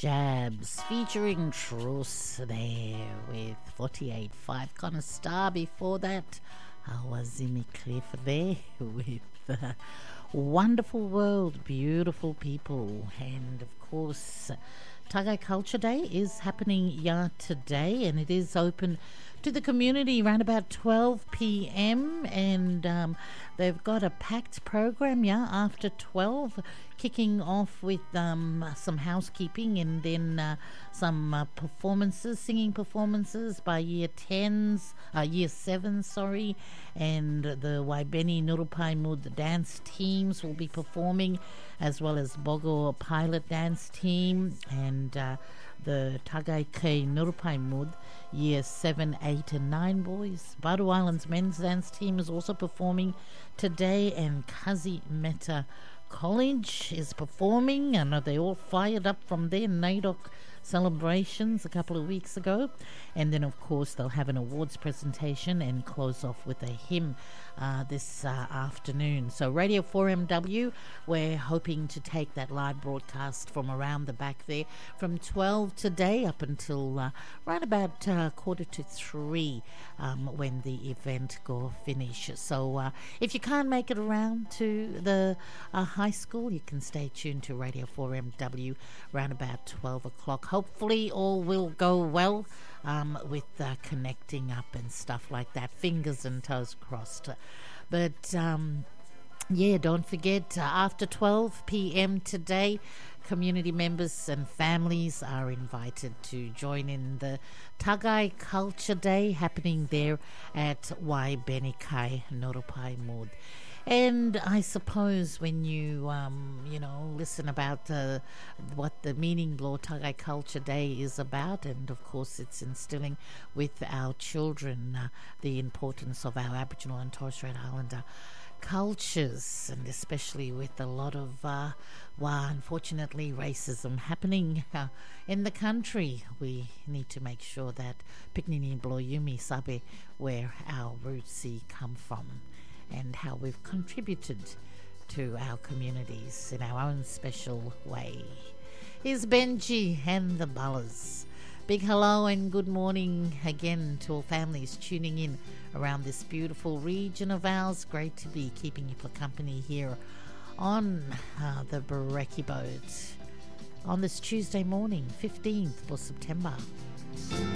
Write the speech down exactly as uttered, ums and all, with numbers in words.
Jabs featuring Truce there with forty-eight point five Connor Star. Before that, Awazimi Cliff there with uh, Wonderful World, Beautiful People. And of course, Tagai Culture Day is happening yeah today, and it is open to the community around about twelve p.m. and um, they've got a packed program yeah after twelve, kicking off with um, some housekeeping and then uh, some uh, performances, singing performances by year tens, uh, year sevens, sorry, and the Waibeni Nurupai Mud dance teams will be performing, as well as Bogo Pilot dance team and uh, the Tagai Kei Nurupai Mud year seven, eight and nine boys. Baru Islands men's dance team is also performing today, and Kazi Meta College is performing. I know they all fired up from their NAIDOC celebrations a couple of weeks ago. And then of course they'll have an awards presentation and close off with a hymn uh, this uh, afternoon. So Radio four M W, we're hoping to take that live broadcast from around the back there from twelve today up until uh, right about uh, quarter to three um, when the event go finish. So uh, if you can't make it around to the uh, high school, you can stay tuned to Radio four M W around about twelve o'clock. Hopefully all will go well um, with uh, connecting up and stuff like that. Fingers and toes crossed. But um, yeah, don't forget, uh, after twelve p.m. today, community members and families are invited to join in the Tagai Culture Day happening there at Waibenikai Nurupai Mud. And I suppose when you, um, you know, listen about uh, what the meaning Law Tagai Culture Day is about, and of course it's instilling with our children uh, the importance of our Aboriginal and Torres Strait Islander cultures, and especially with a lot of, uh, well, unfortunately, racism happening uh, in the country. We need to make sure that Piknini Bloyumi Sabe, where our roots come from, and how we've contributed to our communities in our own special way. Here's Benji and the Bullers. Big hello and good morning again to all families tuning in around this beautiful region of ours. Great to be keeping you for company here on uh, the Bareki Boat on this Tuesday morning, fifteenth of September.